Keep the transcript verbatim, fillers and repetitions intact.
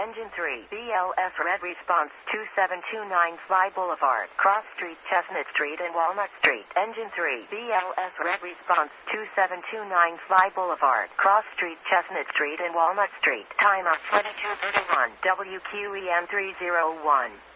Engine three, B L S Red Response two seven two nine Fly Boulevard, Cross Street, Chestnut Street and Walnut Street. Engine three, B L S Red Response two seven two nine Fly Boulevard, Cross Street, Chestnut Street and Walnut Street. Time of twenty-two thirty-one, W Q E M three oh one.